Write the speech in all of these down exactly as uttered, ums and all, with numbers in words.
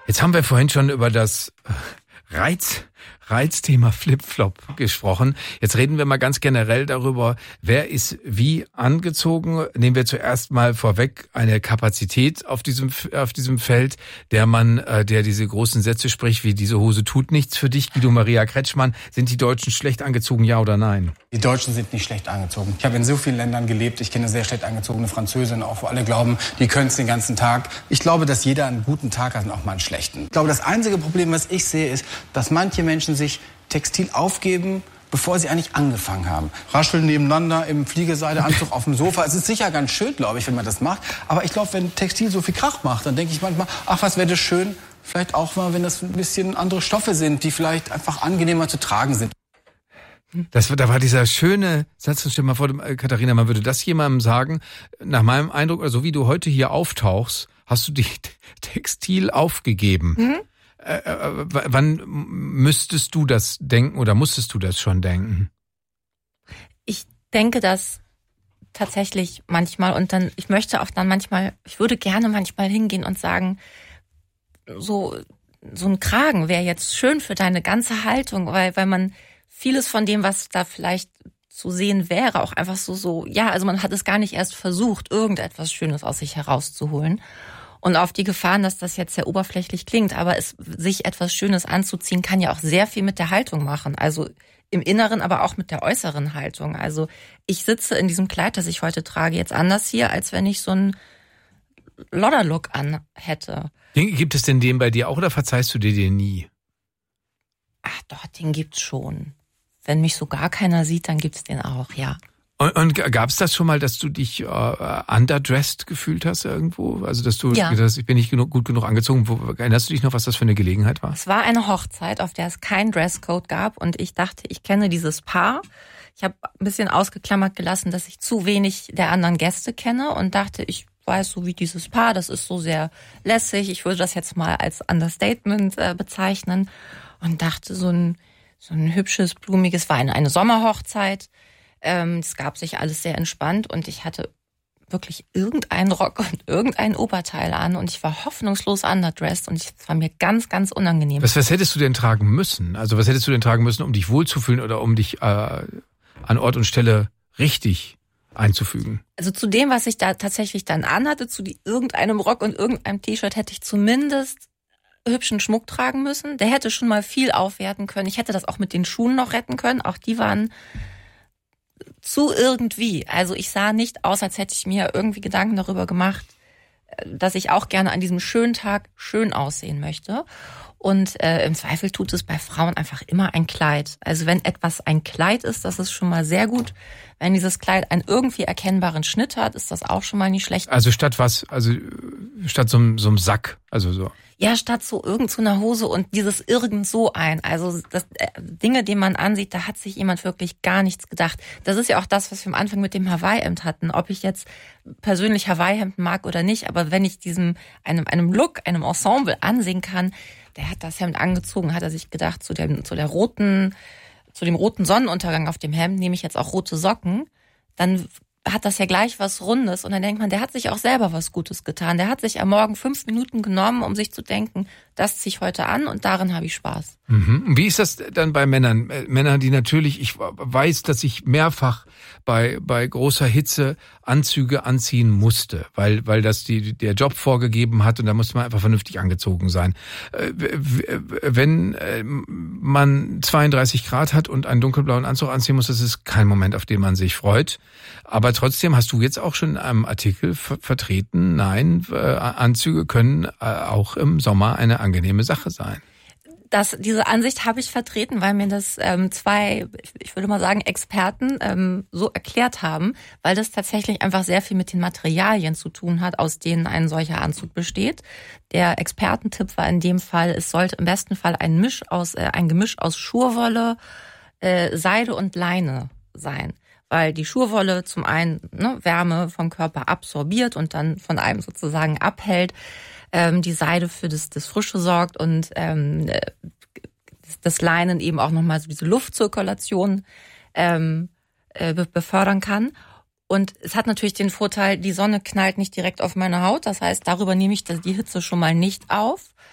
Jetzt haben wir vorhin schon über das Reiz, Reizthema Flip-Flop gesprochen. Jetzt reden wir mal ganz generell darüber, wer ist wie angezogen. Nehmen wir zuerst mal vorweg eine Kapazität auf diesem auf diesem Feld, der man, der diese großen Sätze spricht, wie diese Hose tut nichts für dich. Guido Maria Kretschmann, sind die Deutschen schlecht angezogen, ja oder nein? Die Deutschen sind nicht schlecht angezogen. Ich habe in so vielen Ländern gelebt. Ich kenne sehr schlecht angezogene Französinnen, auch wo alle glauben, die können es den ganzen Tag. Ich glaube, dass jeder einen guten Tag hat und auch mal einen schlechten. Ich glaube, das einzige Problem, was ich sehe, ist, dass manche Menschen sich Textil aufgeben, bevor sie eigentlich angefangen haben. Rascheln nebeneinander im Fliegeseideanzug auf dem Sofa. Es ist sicher ganz schön, glaube ich, wenn man das macht. Aber ich glaube, wenn Textil so viel Krach macht, dann denke ich manchmal, ach, was wäre das schön, vielleicht auch mal, wenn das ein bisschen andere Stoffe sind, die vielleicht einfach angenehmer zu tragen sind. Das, da war dieser schöne Satz, stell dir mal vor, Katharina, man würde das jemandem sagen, nach meinem Eindruck, also wie du heute hier auftauchst, hast du die Textil aufgegeben. Mhm. Äh, äh, wann müsstest du das denken oder musstest du das schon denken? Ich denke das tatsächlich manchmal und dann, ich möchte auch dann manchmal, ich würde gerne manchmal hingehen und sagen, so, so ein Kragen wäre jetzt schön für deine ganze Haltung, weil, weil man vieles von dem, was da vielleicht zu sehen wäre, auch einfach so, so, ja, also man hat es gar nicht erst versucht, irgendetwas Schönes aus sich herauszuholen. Und auf die Gefahren, dass das jetzt sehr oberflächlich klingt, aber es, sich etwas Schönes anzuziehen, kann ja auch sehr viel mit der Haltung machen. Also im Inneren, aber auch mit der äußeren Haltung. Also ich sitze in diesem Kleid, das ich heute trage, jetzt anders hier, als wenn ich so einen Lodder-Look an hätte. Gibt es denn den bei dir auch oder verzeihst du dir den nie? Ach doch, den gibt's schon. Wenn mich so gar keiner sieht, dann gibt's den auch, ja. Und, und gab es das schon mal, dass du dich äh, underdressed gefühlt hast irgendwo? Also dass du ja. gedacht hast, ich bin nicht genug, gut genug angezogen. Wo, erinnerst du dich noch, was das für eine Gelegenheit war? Es war eine Hochzeit, auf der es keinen Dresscode gab und ich dachte, ich kenne dieses Paar. Ich habe ein bisschen ausgeklammert gelassen, dass ich zu wenig der anderen Gäste kenne und dachte, ich weiß so wie dieses Paar, das ist so sehr lässig. Ich würde das jetzt mal als Understatement äh, bezeichnen und dachte, so ein so ein hübsches, blumiges, war eine, eine Sommerhochzeit. Ähm, es gab sich alles sehr entspannt und ich hatte wirklich irgendeinen Rock und irgendein Oberteil an und ich war hoffnungslos underdressed und es war mir ganz, ganz unangenehm. Was, was hättest du denn tragen müssen? Also was hättest du denn tragen müssen, um dich wohlzufühlen oder um dich äh, an Ort und Stelle richtig einzufügen? Also zu dem, was ich da tatsächlich dann anhatte, zu die, irgendeinem Rock und irgendeinem T-Shirt hätte ich zumindest hübschen Schmuck tragen müssen. Der hätte schon mal viel aufwerten können. Ich hätte das auch mit den Schuhen noch retten können. Auch die waren zu irgendwie. Also ich sah nicht aus, als hätte ich mir irgendwie Gedanken darüber gemacht, dass ich auch gerne an diesem schönen Tag schön aussehen möchte. Und äh, im Zweifel tut es bei Frauen einfach immer ein Kleid. Also wenn etwas ein Kleid ist, das ist schon mal sehr gut. Wenn dieses Kleid einen irgendwie erkennbaren Schnitt hat, ist das auch schon mal nicht schlecht. Also statt was? Also statt so einem, so einem Sack? Also so. Ja, statt so irgend so einer Hose und dieses irgend so ein. Also das äh, Dinge, die man ansieht, da hat sich jemand wirklich gar nichts gedacht. Das ist ja auch das, was wir am Anfang mit dem Hawaii-Hemd hatten. Ob ich jetzt persönlich Hawaii-Hemd mag oder nicht, aber wenn ich diesem einem einem Look, einem Ensemble ansehen kann, der hat das Hemd angezogen, hat er sich gedacht, zu dem zu der roten, zu dem roten Sonnenuntergang auf dem Hemd nehme ich jetzt auch rote Socken. Dann hat das ja gleich was Rundes und dann denkt man, der hat sich auch selber was Gutes getan. Der hat sich am Morgen fünf Minuten genommen, um sich zu denken, das ziehe ich heute an und darin habe ich Spaß. Mhm. Wie ist das dann bei Männern? Männer, die natürlich, ich weiß, dass ich mehrfach bei bei großer Hitze Anzüge anziehen musste, weil weil das die der Job vorgegeben hat und da musste man einfach vernünftig angezogen sein. Wenn man zweiunddreißig Grad hat und einen dunkelblauen Anzug anziehen muss, das ist kein Moment, auf den man sich freut. Aber trotzdem hast du jetzt auch schon in einem Artikel ver- vertreten, nein, äh, Anzüge können äh, auch im Sommer eine angenehme Sache sein. Das, diese Ansicht habe ich vertreten, weil mir das ähm, zwei, ich würde mal sagen, Experten ähm, so erklärt haben, weil das tatsächlich einfach sehr viel mit den Materialien zu tun hat, aus denen ein solcher Anzug besteht. Der Expertentipp war in dem Fall, es sollte im besten Fall ein Misch aus, äh, ein Gemisch aus Schurwolle, äh, Seide und Leine sein. Weil die Schurwolle zum einen ne, Wärme vom Körper absorbiert und dann von einem sozusagen abhält, ähm, die Seide für das, das Frische sorgt und ähm, das Leinen eben auch nochmal so diese Luftzirkulation ähm, äh, befördern kann. Und es hat natürlich den Vorteil, die Sonne knallt nicht direkt auf meine Haut, das heißt, darüber nehme ich die Hitze schon mal nicht auf.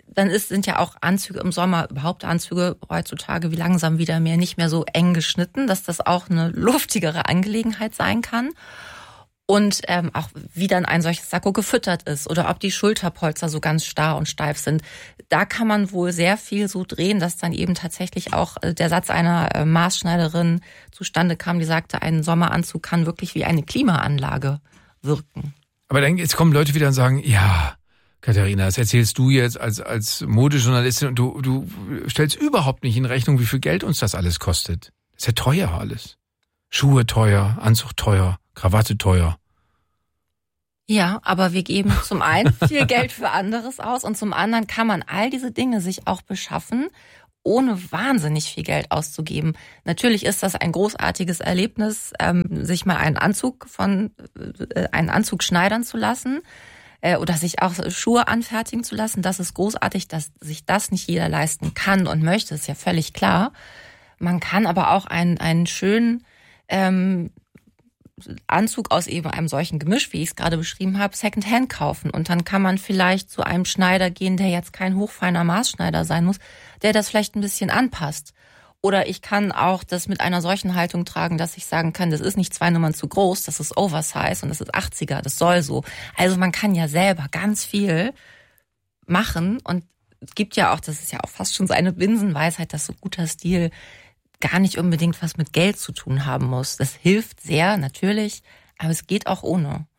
dann ist, sind ja auch Anzüge im Sommer, überhaupt Anzüge heutzutage wie langsam wieder mehr, nicht mehr so eng geschnitten, dass das auch eine luftigere Angelegenheit sein kann. Und ähm, auch wie dann ein solches Sakko gefüttert ist oder ob die Schulterpolster so ganz starr und steif sind. Da kann man wohl sehr viel so drehen, dass dann eben tatsächlich auch äh, der Satz einer äh, Maßschneiderin zustande kam, die sagte, ein Sommeranzug kann wirklich wie eine Klimaanlage wirken. Aber dann jetzt kommen Leute wieder und sagen, ja, Katharina, das erzählst du jetzt als als Modejournalistin und du du stellst überhaupt nicht in Rechnung, wie viel Geld uns das alles kostet. Das ist ja teuer alles. Schuhe teuer, Anzug teuer, Krawatte teuer. Ja, aber wir geben zum einen viel Geld für anderes aus und zum anderen kann man all diese Dinge sich auch beschaffen, ohne wahnsinnig viel Geld auszugeben. Natürlich ist das ein großartiges Erlebnis, ähm, sich mal einen Anzug von äh, einen Anzug schneidern zu lassen äh, oder sich auch Schuhe anfertigen zu lassen. Das ist großartig, dass sich das nicht jeder leisten kann und möchte, ist ja völlig klar. Man kann aber auch einen einen schönen ähm, Anzug aus eben einem solchen Gemisch, wie ich es gerade beschrieben habe, Secondhand kaufen. Und dann kann man vielleicht zu einem Schneider gehen, der jetzt kein hochfeiner Maßschneider sein muss, der das vielleicht ein bisschen anpasst. Oder ich kann auch das mit einer solchen Haltung tragen, dass ich sagen kann, das ist nicht zwei Nummern zu groß, das ist Oversize und das ist achtziger, das soll so. Also man kann ja selber ganz viel machen und es gibt ja auch, das ist ja auch fast schon so eine Binsenweisheit, dass so guter Stil gar nicht unbedingt was mit Geld zu tun haben muss. Das hilft sehr, natürlich, aber es geht auch ohne.